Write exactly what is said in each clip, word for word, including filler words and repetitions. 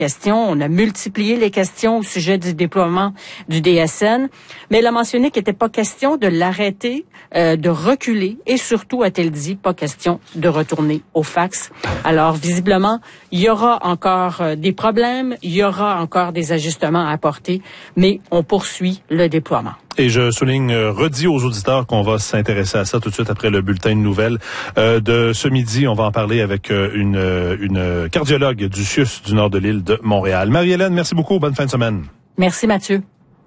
questions. On a multiplié les questions au sujet du déploiement du D S N, mais elle a mentionné qu'il n'était pas question de l'arrêter, euh, de reculer, et surtout, a-t-elle dit, pas question de retourner au fax. Alors, visiblement, il y aura encore euh, des problèmes, il y aura encore des ajustements à apporter, mais on poursuit le déploiement. Et je souligne, euh, redis aux auditeurs qu'on va s'intéresser à ça tout de suite après le bulletin de nouvelles euh, de ce midi. On va en parler avec euh, une, euh, une cardiologue du C I U S du nord de l'île de Montréal. Marie-Hélène, merci beaucoup. Bonne fin de semaine. Merci, Mathieu.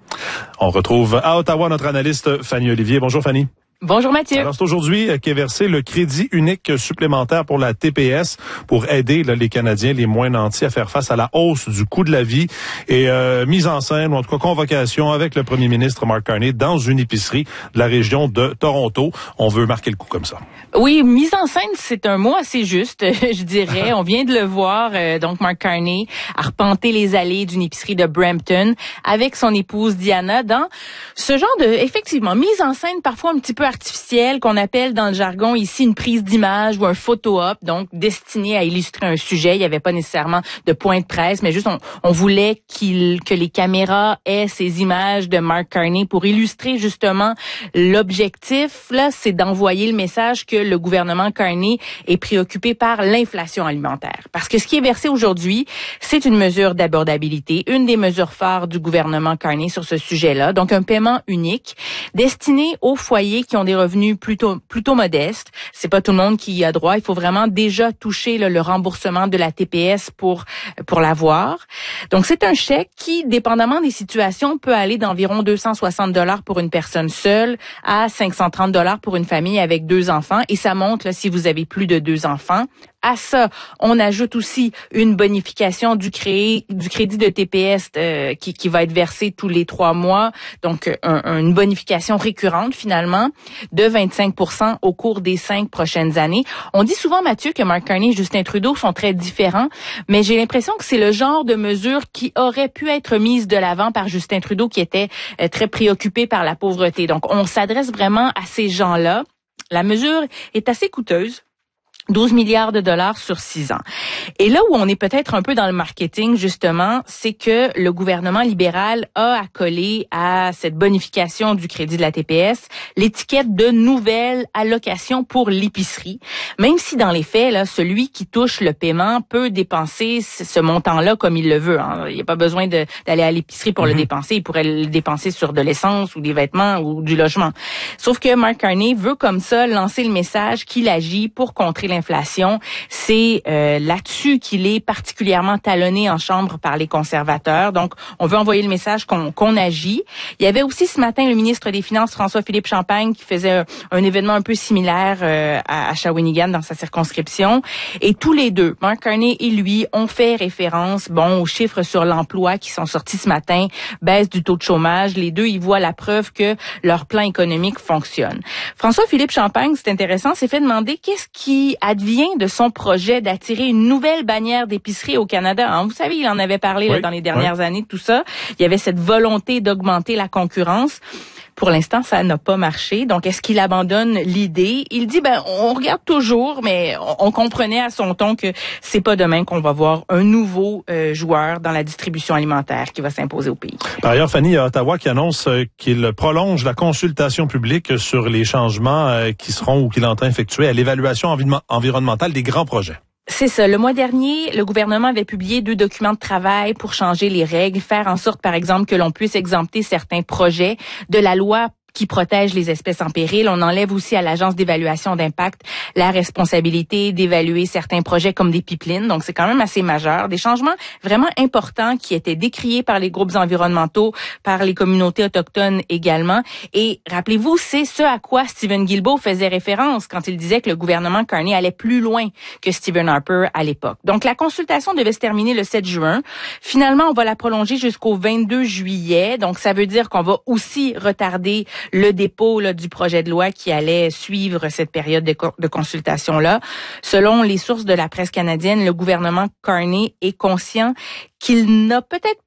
On retrouve à Ottawa notre analyste Fanny Olivier. Bonjour, Fanny. Bonjour Mathieu. Alors c'est aujourd'hui qu'est versé le crédit unique supplémentaire pour la T P S pour aider là, les Canadiens les moins nantis à faire face à la hausse du coût de la vie et euh, mise en scène ou en tout cas convocation avec le premier ministre Mark Carney dans une épicerie de la région de Toronto. On veut marquer le coup comme ça. Oui, mise en scène, c'est un mot assez juste, je dirais. On vient de le voir, euh, donc Mark Carney arpenter les allées d'une épicerie de Brampton avec son épouse Diana dans ce genre de, effectivement, mise en scène parfois un petit peu artificielle qu'on appelle dans le jargon ici une prise d'image ou un photo-op, donc destiné à illustrer un sujet. Il n'y avait pas nécessairement de point de presse, mais juste on, on voulait qu'il, que les caméras aient ces images de Mark Carney pour illustrer justement l'objectif. Là, c'est d'envoyer le message que le gouvernement Carney est préoccupé par l'inflation alimentaire. Parce que ce qui est versé aujourd'hui, c'est une mesure d'abordabilité, une des mesures phares du gouvernement Carney sur ce sujet-là. Donc, un paiement unique destiné aux foyers qui ont des revenus plutôt plutôt modestes. C'est pas tout le monde qui y a droit. Il faut vraiment déjà toucher là, le remboursement de la T P S pour pour l'avoir. Donc c'est un chèque qui, dépendamment des situations, peut aller d'environ deux cent soixante dollars pour une personne seule à cinq cent trente dollars pour une famille avec deux enfants. Et ça monte là, si vous avez plus de deux enfants. À ça, on ajoute aussi une bonification du, créé, du crédit de T P S euh, qui, qui va être versé tous les trois mois. Donc, un, une bonification récurrente, finalement, de vingt-cinq pour cent au cours des cinq prochaines années. On dit souvent, Mathieu, que Mark Carney et Justin Trudeau sont très différents, mais j'ai l'impression que c'est le genre de mesure qui aurait pu être mise de l'avant par Justin Trudeau, qui était euh, très préoccupé par la pauvreté. Donc, on s'adresse vraiment à ces gens-là. La mesure est assez coûteuse. douze milliards de dollars sur six ans. Et là où on est peut-être un peu dans le marketing, justement, c'est que le gouvernement libéral a accolé à cette bonification du crédit de la T P S l'étiquette de nouvelle allocation pour l'épicerie. Même si dans les faits, là, celui qui touche le paiement peut dépenser ce montant-là comme il le veut. Hein. Il n'y a pas besoin de, d'aller à l'épicerie pour mm-hmm. le dépenser. Il pourrait le dépenser sur de l'essence ou des vêtements ou du logement. Sauf que Mark Carney veut comme ça lancer le message qu'il agit pour contrer l'inflation. C'est euh, là-dessus qu'il est particulièrement talonné en chambre par les conservateurs. Donc, on veut envoyer le message qu'on, qu'on agit. Il y avait aussi ce matin le ministre des Finances, François-Philippe Champagne, qui faisait un, un événement un peu similaire euh, à, à Shawinigan dans sa circonscription. Et tous les deux, Mark Carney et lui, ont fait référence bon, aux chiffres sur l'emploi qui sont sortis ce matin, baisse du taux de chômage. Les deux, ils voient la preuve que leur plan économique fonctionne. François-Philippe Champagne, c'est intéressant, s'est fait demander qu'est-ce qui advient de son projet d'attirer une nouvelle bannière d'épicerie au Canada. Hein, vous savez, il en avait parlé oui, là, dans les dernières oui. années, tout ça. Il y avait cette volonté d'augmenter la concurrence. Pour l'instant, ça n'a pas marché. Donc, est-ce qu'il abandonne l'idée? Il dit, ben, on regarde toujours, mais on, on comprenait à son ton que c'est pas demain qu'on va voir un nouveau euh, joueur dans la distribution alimentaire qui va s'imposer au pays. Par ailleurs, Fanny, il y a Ottawa qui annonce euh, qu'il prolonge la consultation publique sur les changements euh, qui seront ou qu'il entend effectuer à l'évaluation envi- environnementale des grands projets. C'est ça. Le mois dernier, le gouvernement avait publié deux documents de travail pour changer les règles, faire en sorte, par exemple, que l'on puisse exempter certains projets de la loi qui protège les espèces en péril. On enlève aussi à l'Agence d'évaluation d'impact la responsabilité d'évaluer certains projets comme des pipelines. Donc, c'est quand même assez majeur. Des changements vraiment importants qui étaient décriés par les groupes environnementaux, par les communautés autochtones également. Et rappelez-vous, c'est ce à quoi Stephen Guilbeault faisait référence quand il disait que le gouvernement Carney allait plus loin que Stephen Harper à l'époque. Donc, la consultation devait se terminer le sept juin. Finalement, on va la prolonger jusqu'au vingt-deux juillet. Donc, ça veut dire qu'on va aussi retarder le dépôt là, du projet de loi qui allait suivre cette période de, co- de consultation-là. Selon les sources de la presse canadienne, le gouvernement Carney est conscient qu'il n'a peut-être pas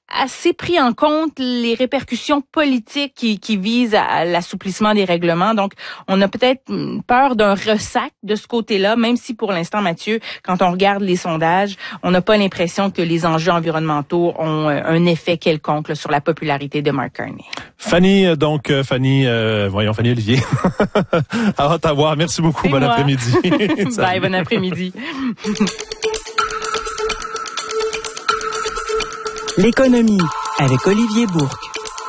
assez pris en compte les répercussions politiques qui, qui visent à l'assouplissement des règlements. Donc, on a peut-être peur d'un ressac de ce côté-là, même si pour l'instant, Mathieu, quand on regarde les sondages, on n'a pas l'impression que les enjeux environnementaux ont un effet quelconque là, sur la popularité de Mark Carney. Fanny, donc, Fanny, euh, voyons, Fanny Olivier, à Ottawa. Merci beaucoup. C'est bon moi. après-midi. Bye, bon après-midi. L'économie avec Olivier Bourque.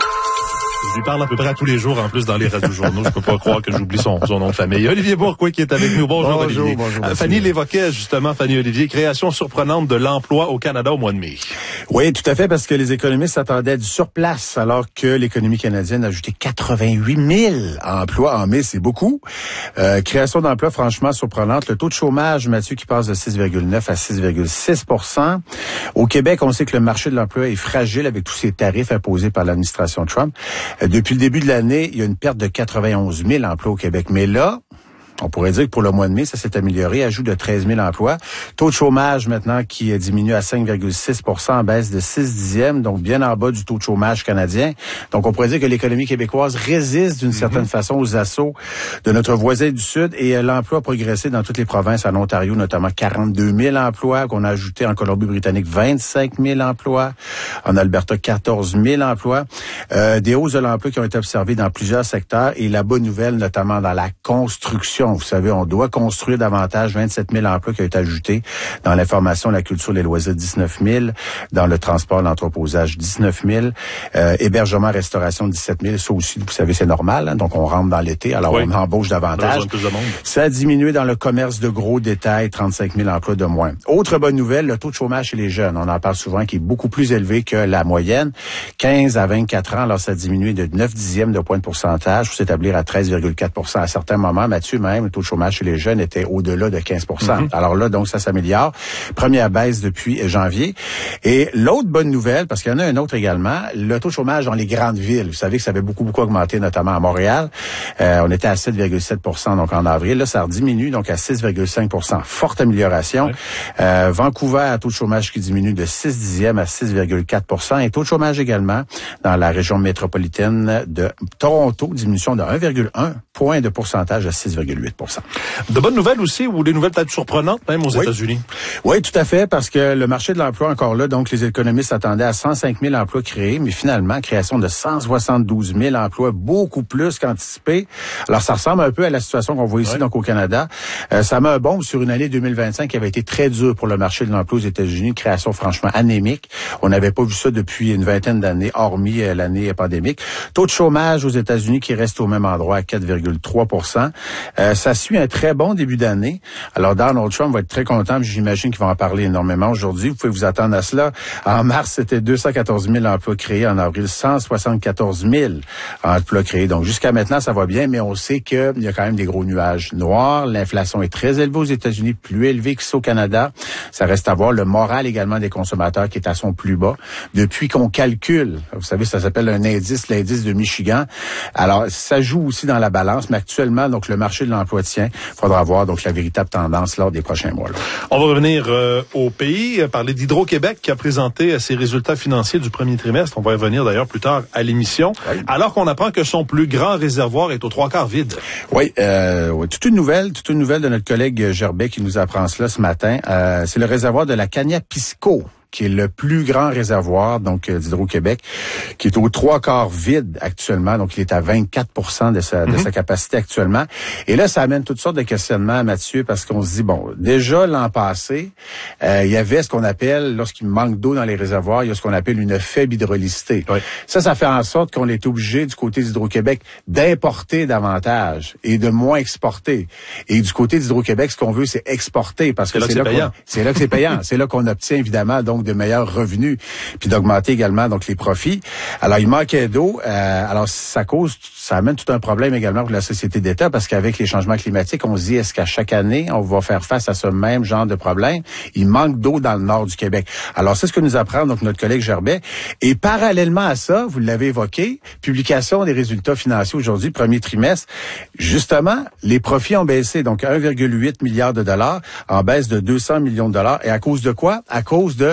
Je lui parle à peu près à tous les jours, en plus, dans les radio-journaux. Je peux pas croire que j'oublie son, son nom de famille. Olivier Bourque, oui, qui est avec nous. Bonjour, bonjour Olivier. Bonjour, euh, Fanny l'évoquait, justement, Fanny Olivier, création surprenante de l'emploi au Canada au mois de mai. Oui, tout à fait, parce que les économistes s'attendaient à du surplace, alors que l'économie canadienne a ajouté quatre-vingt-huit mille emplois en mai. C'est beaucoup. Euh, création d'emplois franchement surprenante. Le taux de chômage, Mathieu, qui passe de six virgule neuf à six virgule six pour cent. Au Québec, on sait que le marché de l'emploi est fragile avec tous ces tarifs imposés par l'administration Trump. Depuis le début de l'année, il y a une perte de quatre-vingt-onze mille emplois au Québec. Mais là, on pourrait dire que pour le mois de mai, ça s'est amélioré, ajout de treize mille emplois. Taux de chômage maintenant qui est diminué à cinq virgule six pour cent en baisse de six dixièmes, donc bien en bas du taux de chômage canadien. Donc on pourrait dire que l'économie québécoise résiste d'une mm-hmm. certaine façon aux assauts de notre voisin du Sud et euh, l'emploi a progressé dans toutes les provinces, en Ontario notamment quarante-deux mille emplois, qu'on a ajouté en Colombie-Britannique vingt-cinq mille emplois, en Alberta quatorze mille emplois. Euh, des hausses de l'emploi qui ont été observées dans plusieurs secteurs et la bonne nouvelle notamment dans la construction. Vous savez, on doit construire davantage, vingt-sept mille emplois qui ont été ajoutés dans l'information, la culture, les loisirs, dix-neuf mille, dans le transport, l'entreposage, dix-neuf mille, euh, hébergement, restauration, dix-sept mille. Ça aussi, vous savez, c'est normal, hein, donc on rentre dans l'été, alors oui. on embauche davantage. Plus de monde. Ça a diminué dans le commerce de gros détail, trente-cinq mille emplois de moins. Autre bonne nouvelle, le taux de chômage chez les jeunes, on en parle souvent, qui est beaucoup plus élevé que la moyenne, quinze à vingt-quatre ans, alors ça a diminué de neuf dixièmes de point de pourcentage pour s'établir à treize virgule quatre pour cent à certains moments. Mathieu, même, le taux de chômage chez les jeunes était au-delà de quinze pour cent. Mm-hmm. Alors là, donc, ça s'améliore. Première baisse depuis janvier. Et l'autre bonne nouvelle, parce qu'il y en a un autre également, le taux de chômage dans les grandes villes. Vous savez que ça avait beaucoup, beaucoup augmenté, notamment à Montréal. Euh, on était à sept virgule sept pour cent donc en avril. Là, ça diminue donc à six virgule cinq pour cent. Forte amélioration. Oui. Euh, Vancouver, taux de chômage qui diminue de six dixièmes à six virgule quatre pour cent. Et taux de chômage également dans la région métropolitaine de Toronto, diminution de un virgule un point de pourcentage à six virgule huit pour cent. De bonnes nouvelles aussi, ou des nouvelles peut-être surprenantes même aux oui. États-Unis? Oui, tout à fait, parce que le marché de l'emploi encore là, donc les économistes s'attendaient à cent cinq mille emplois créés, mais finalement, création de cent soixante-douze mille emplois, beaucoup plus qu'anticipé. Alors, ça ressemble un peu à la situation qu'on voit ici, oui. donc au Canada. Euh, ça met un bombe sur une année deux mille vingt-cinq qui avait été très dure pour le marché de l'emploi aux États-Unis, une création franchement anémique. On n'avait pas vu ça depuis une vingtaine d'années, hormis euh, l'année pandémique. Taux de chômage aux États-Unis qui reste au même endroit à quatre virgule trois pour cent. Euh, ça suit un très bon début d'année. Alors, Donald Trump va être très content, j'imagine qu'il va en parler énormément aujourd'hui. Vous pouvez vous attendre à cela. En mars, c'était deux cent quatorze mille emplois créés. En avril, cent soixante-quatorze mille emplois créés. Donc, jusqu'à maintenant, ça va bien, mais on sait qu'il y a quand même des gros nuages noirs. L'inflation est très élevée aux États-Unis, plus élevée qu'ici au Canada. Ça reste à voir. Le moral également des consommateurs qui est à son plus bas. Depuis qu'on calcule, vous savez, ça s'appelle un indice, l'indice de Michigan. Alors, ça joue aussi dans la balance, mais actuellement, donc, le marché de l'emploi tient. Il faudra voir donc la véritable tendance lors des prochains mois. Là. On va revenir euh, au pays, euh, parler d'Hydro-Québec qui a présenté euh, ses résultats financiers du premier trimestre. On va y revenir d'ailleurs plus tard à l'émission. Oui. Alors qu'on apprend que son plus grand réservoir est aux trois quarts vide. Oui, euh, oui, toute une nouvelle, toute une nouvelle de notre collègue Gerbet qui nous apprend cela ce matin. Euh, c'est le réservoir de la Cagna-Pisco, qui est le plus grand réservoir donc d'Hydro-Québec, qui est aux trois quarts vide actuellement. Donc, il est à vingt-quatre pour cent de sa, mm-hmm. de sa capacité actuellement. Et là, ça amène toutes sortes de questionnements, Mathieu, parce qu'on se dit, bon, déjà l'an passé, euh, il y avait ce qu'on appelle, lorsqu'il manque d'eau dans les réservoirs, il y a ce qu'on appelle une faible hydrolycité. Oui. Ça, ça fait en sorte qu'on est obligé, du côté d'Hydro-Québec, d'importer davantage et de moins exporter. Et du côté d'Hydro-Québec, ce qu'on veut, c'est exporter, parce que c'est, c'est, là, là, c'est là que c'est payant. C'est là qu'on obtient, évidemment, donc, de meilleurs revenus, puis d'augmenter également donc les profits. Alors, il manquait d'eau. Euh, alors, ça cause, ça amène tout un problème également pour la société d'État, parce qu'avec les changements climatiques, on se dit, est-ce qu'à chaque année, on va faire face à ce même genre de problème? Il manque d'eau dans le nord du Québec. Alors, c'est ce que nous apprend donc notre collègue Gerbet. Et parallèlement à ça, vous l'avez évoqué, publication des résultats financiers aujourd'hui, premier trimestre. Justement, les profits ont baissé, donc un virgule huit milliard de dollars, en baisse de deux cents millions de dollars. Et à cause de quoi? À cause de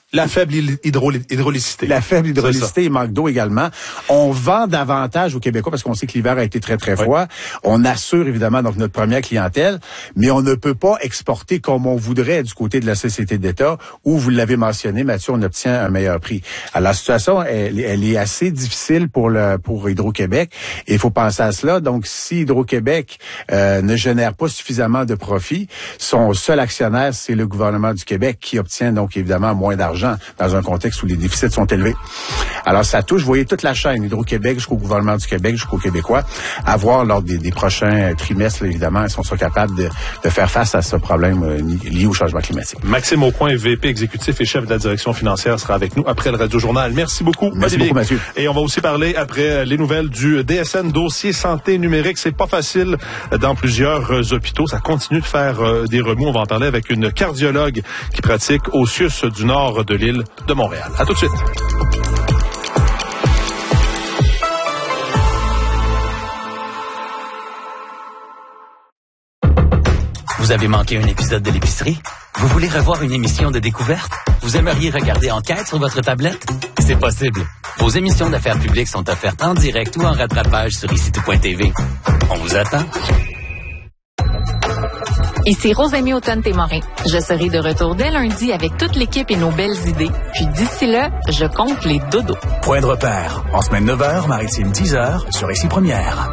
La faible hydro- hydrolicité. La faible hydrolicité, il manque d'eau également. On vend davantage aux Québécois parce qu'on sait que l'hiver a été très, très froid. Oui. On assure évidemment donc notre première clientèle, mais on ne peut pas exporter comme on voudrait du côté de la Société d'État où, vous l'avez mentionné, Mathieu, on obtient un meilleur prix. Alors, la situation, elle, elle est assez difficile pour le pour Hydro-Québec et il faut penser à cela. Donc, si Hydro-Québec euh, ne génère pas suffisamment de profit, son seul actionnaire, c'est le gouvernement du Québec qui obtient donc évidemment moins d'argent dans un contexte où les déficits sont élevés. Alors, ça touche, vous voyez, toute la chaîne, Hydro-Québec jusqu'au gouvernement du Québec, jusqu'aux Québécois, à voir lors des, des prochains trimestres, là, évidemment, si on sera capable de, de faire face à ce problème euh, lié au changement climatique. Maxime Aucoin, V P exécutif et chef de la direction financière, sera avec nous après le Radio-Journal. Merci beaucoup, Merci Olivier. beaucoup, Mathieu. Et on va aussi parler après les nouvelles du D S N, dossier santé numérique. C'est pas facile dans plusieurs euh, hôpitaux. Ça continue de faire euh, des remous. On va en parler avec une cardiologue qui pratique au C I U S du nord de l'île de Montréal. À tout de suite. Vous avez manqué un épisode de l'épicerie? Vous voulez revoir une émission de découverte? Vous aimeriez regarder Enquête sur votre tablette? C'est possible. Vos émissions d'affaires publiques sont offertes en direct ou en rattrapage sur ici tout point t v. On vous attend. Ici Rosemée Automne-Témorin. Je serai de retour dès lundi avec toute l'équipe et nos belles idées. Puis d'ici là, je compte les dodos. Point de repère. En semaine neuf heures, maritime dix heures, sur Ici Première.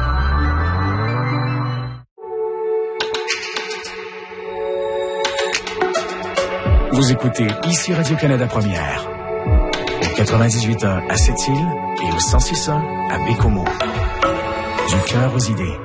Vous écoutez Ici Radio-Canada Première. Au quatre-vingt-dix-huit point un à Sept-Îles et au cent six point un à Bécomo. Du cœur aux idées.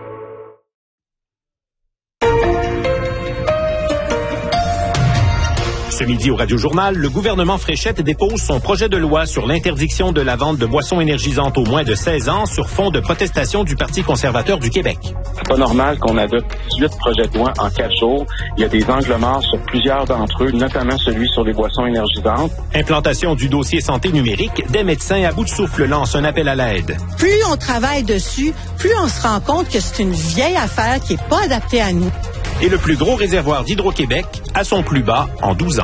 Ce midi au Radio-Journal, le gouvernement Fréchette dépose son projet de loi sur l'interdiction de la vente de boissons énergisantes aux moins de seize ans sur fond de protestation du Parti conservateur du Québec. C'est pas normal qu'on adopte dix-huit projets de loi en quatre jours. Il y a des angles morts sur plusieurs d'entre eux, notamment celui sur les boissons énergisantes. Implantation du dossier santé numérique, des médecins à bout de souffle lancent un appel à l'aide. Plus on travaille dessus, plus on se rend compte que c'est une vieille affaire qui n'est pas adaptée à nous. Et le plus gros réservoir d'Hydro-Québec à son plus bas en douze ans.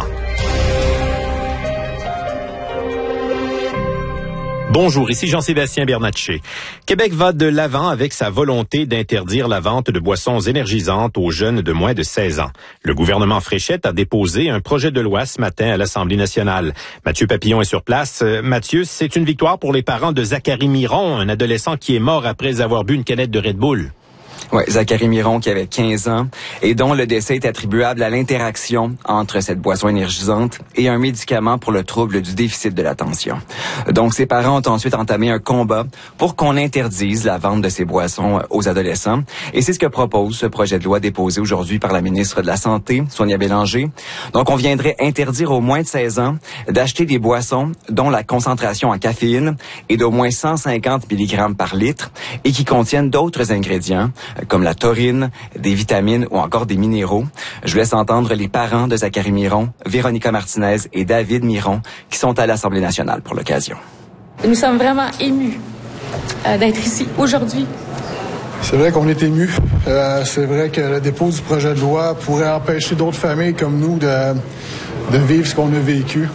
Bonjour, ici Jean-Sébastien Bernatchez. Québec va de l'avant avec sa volonté d'interdire la vente de boissons énergisantes aux jeunes de moins de seize ans. Le gouvernement Fréchette a déposé un projet de loi ce matin à l'Assemblée nationale. Mathieu Papillon est sur place. Euh, Mathieu, c'est une victoire pour les parents de Zachary Miron, un adolescent qui est mort après avoir bu une canette de Red Bull. Oui, Zachary Miron qui avait quinze ans et dont le décès est attribuable à l'interaction entre cette boisson énergisante et un médicament pour le trouble du déficit de l'attention. Donc, ses parents ont ensuite entamé un combat pour qu'on interdise la vente de ces boissons aux adolescents. Et c'est ce que propose ce projet de loi déposé aujourd'hui par la ministre de la Santé, Sonia Bélanger. Donc, on viendrait interdire aux moins de seize ans d'acheter des boissons dont la concentration en caféine est d'au moins cent cinquante milligrammes par litre et qui contiennent d'autres ingrédients comme la taurine, des vitamines ou encore des minéraux. Je vous laisse entendre les parents de Zachary Miron, Véronica Martinez et David Miron, qui sont à l'Assemblée nationale pour l'occasion. Nous sommes vraiment émus euh, d'être ici aujourd'hui. C'est vrai qu'on est émus. Euh, c'est vrai que le dépôt du projet de loi pourrait empêcher d'autres familles comme nous de, de vivre ce qu'on a vécu.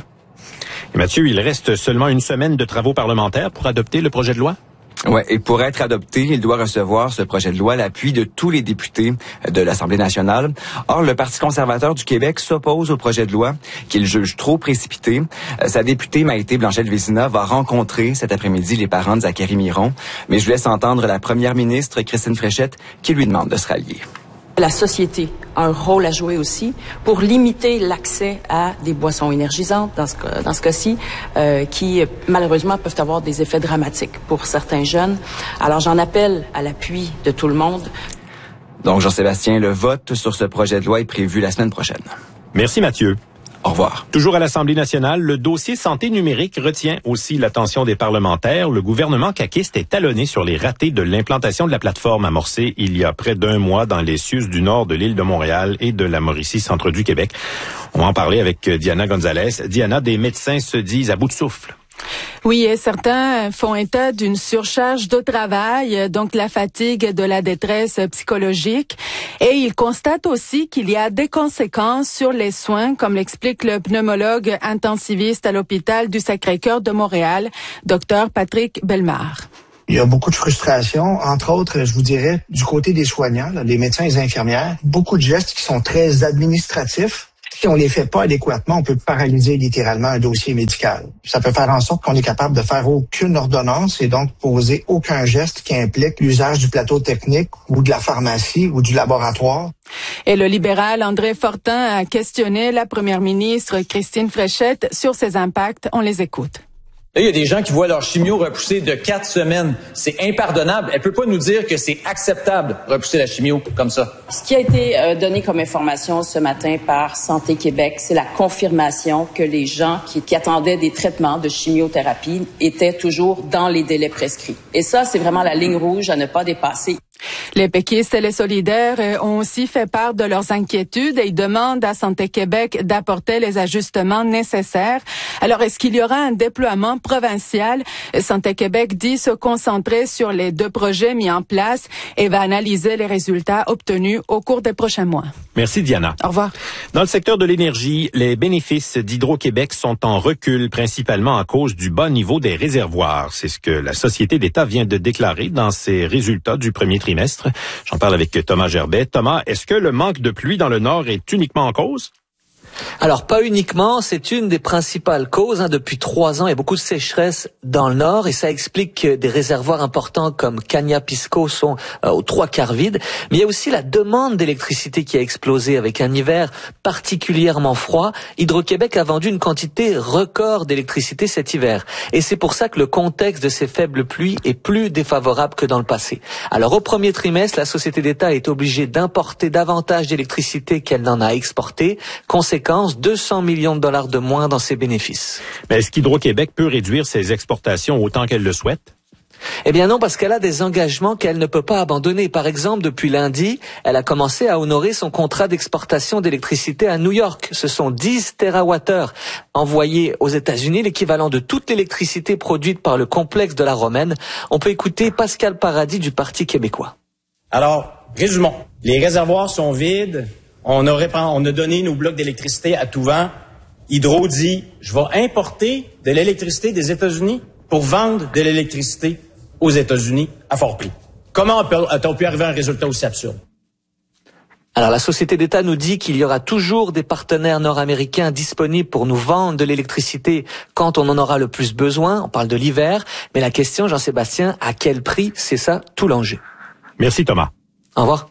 Et Mathieu, il reste seulement une semaine de travaux parlementaires pour adopter le projet de loi? Ouais, et pour être adopté, il doit recevoir ce projet de loi l'appui de tous les députés de l'Assemblée nationale. Or, le Parti conservateur du Québec s'oppose au projet de loi qu'il juge trop précipité. Sa députée Maïté Blanchette-Vézina va rencontrer cet après-midi les parents de Zachary Miron. Mais je laisse entendre la première ministre, Christine Fréchette, qui lui demande de se rallier. La société a un rôle à jouer aussi pour limiter l'accès à des boissons énergisantes, dans ce, cas, dans ce cas-ci, euh, qui malheureusement peuvent avoir des effets dramatiques pour certains jeunes. Alors j'en appelle à l'appui de tout le monde. Donc Jean-Sébastien, le vote sur ce projet de loi est prévu la semaine prochaine. Merci Mathieu. Au revoir. Toujours à l'Assemblée nationale, le dossier santé numérique retient aussi l'attention des parlementaires. Le gouvernement caquiste est talonné sur les ratés de l'implantation de la plateforme amorcée il y a près d'un mois dans les C I U S du nord de l'île de Montréal et de la Mauricie, centre du Québec. On va en parler avec Diana Gonzalez. Diana, des médecins se disent à bout de souffle. Oui, et certains font état d'une surcharge de travail, donc la fatigue, de la détresse psychologique. Et ils constatent aussi qu'il y a des conséquences sur les soins, comme l'explique le pneumologue intensiviste à l'hôpital du Sacré-Cœur de Montréal, docteur Patrick Bellemare. Il y a beaucoup de frustration, entre autres, je vous dirais, du côté des soignants, là, les médecins et les infirmières. Beaucoup de gestes qui sont très administratifs. Si on les fait pas adéquatement, on peut paralyser littéralement un dossier médical. Ça peut faire en sorte qu'on est capable de faire aucune ordonnance et donc poser aucun geste qui implique l'usage du plateau technique ou de la pharmacie ou du laboratoire. Et le libéral André Fortin a questionné la première ministre Christine Fréchette sur ces impacts. On les écoute. Là, il y a des gens qui voient leur chimio repousser de quatre semaines. C'est impardonnable. Elle peut pas nous dire que c'est acceptable de repousser la chimio comme ça. Ce qui a été euh, donné comme information ce matin par Santé Québec, c'est la confirmation que les gens qui, qui attendaient des traitements de chimiothérapie étaient toujours dans les délais prescrits. Et ça, c'est vraiment la ligne rouge à ne pas dépasser. Les péquistes et les solidaires ont aussi fait part de leurs inquiétudes et ils demandent à Santé Québec d'apporter les ajustements nécessaires. Alors, est-ce qu'il y aura un déploiement provincial? Santé Québec dit se concentrer sur les deux projets mis en place et va analyser les résultats obtenus au cours des prochains mois. Merci Diana. Au revoir. Dans le secteur de l'énergie, les bénéfices d'Hydro-Québec sont en recul, principalement à cause du bas niveau des réservoirs. C'est ce que la Société d'État vient de déclarer dans ses résultats du premier trimestre. J'en parle avec Thomas Gerbet. Thomas, est-ce que le manque de pluie dans le Nord est uniquement en cause? Alors, pas uniquement, c'est une des principales causes. Hein. Depuis trois ans, il y a beaucoup de sécheresse dans le Nord et ça explique que des réservoirs importants comme Cagna-Pisco sont euh, aux trois quarts vides. Mais il y a aussi la demande d'électricité qui a explosé avec un hiver particulièrement froid. Hydro-Québec a vendu une quantité record d'électricité cet hiver. Et c'est pour ça que le contexte de ces faibles pluies est plus défavorable que dans le passé. Alors, au premier trimestre, la Société d'État est obligée d'importer davantage d'électricité qu'elle n'en a exporté. Conséquence, deux cents millions de dollars de moins dans ses bénéfices. Mais est-ce qu'Hydro-Québec peut réduire ses exportations autant qu'elle le souhaite? Eh bien non, parce qu'elle a des engagements qu'elle ne peut pas abandonner. Par exemple, depuis lundi, elle a commencé à honorer son contrat d'exportation d'électricité à New York. Ce sont dix térawattheures envoyés aux États-Unis, l'équivalent de toute l'électricité produite par le complexe de la Romaine. On peut écouter Pascal Paradis du Parti québécois. Alors, résumons. Les réservoirs sont vides. On a, on a donné nos blocs d'électricité à tout vent. Hydro dit, je vais importer de l'électricité des États-Unis pour vendre de l'électricité aux États-Unis à fort prix. Comment a-t-on pu arriver à un résultat aussi absurde? Alors, la Société d'État nous dit qu'il y aura toujours des partenaires nord-américains disponibles pour nous vendre de l'électricité quand on en aura le plus besoin. On parle de l'hiver. Mais la question, Jean-Sébastien, à quel prix? C'est ça, tout l'enjeu. Merci, Thomas. Au revoir.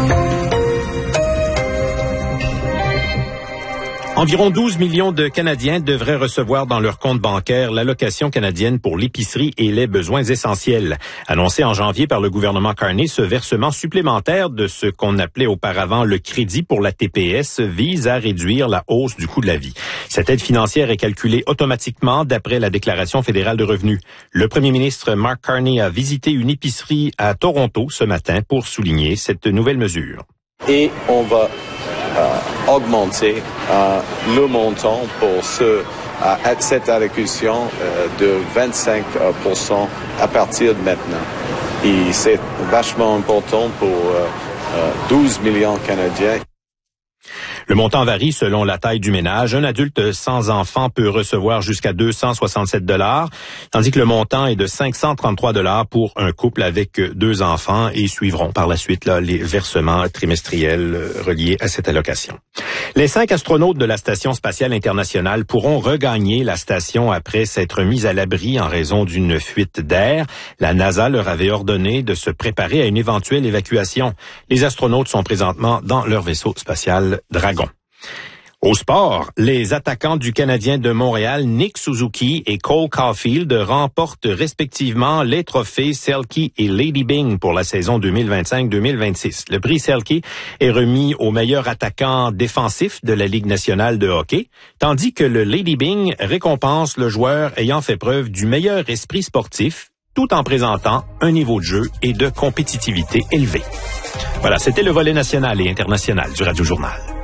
Environ douze millions de Canadiens devraient recevoir dans leur compte bancaire l'allocation canadienne pour l'épicerie et les besoins essentiels. Annoncé en janvier par le gouvernement Carney, ce versement supplémentaire de ce qu'on appelait auparavant le crédit pour la T P S vise à réduire la hausse du coût de la vie. Cette aide financière est calculée automatiquement d'après la Déclaration fédérale de revenus. Le premier ministre Mark Carney a visité une épicerie à Toronto ce matin pour souligner cette nouvelle mesure. Et on va Euh, augmenter euh, le montant pour ce, euh, cette allocution euh, de vingt-cinq pour cent à partir de maintenant. Et c'est vachement important pour euh, euh, douze millions de Canadiens. Le montant varie selon la taille du ménage. Un adulte sans enfant peut recevoir jusqu'à deux cent soixante-sept dollars, tandis que le montant est de cinq cent trente-trois dollars pour un couple avec deux enfants et suivront par la suite là, les versements trimestriels reliés à cette allocation. Les cinq astronautes de la Station spatiale internationale pourront regagner la station après s'être mis à l'abri en raison d'une fuite d'air. La NASA leur avait ordonné de se préparer à une éventuelle évacuation. Les astronautes sont présentement dans leur vaisseau spatial Dragon. Au sport, les attaquants du Canadien de Montréal, Nick Suzuki et Cole Caulfield, remportent respectivement les trophées Selke et Lady Byng pour la saison deux mille vingt-cinq deux mille vingt-six. Le prix Selke est remis au meilleur attaquant défensif de la Ligue nationale de hockey, tandis que le Lady Byng récompense le joueur ayant fait preuve du meilleur esprit sportif, tout en présentant un niveau de jeu et de compétitivité élevé. Voilà, c'était le volet national et international du Radio Journal.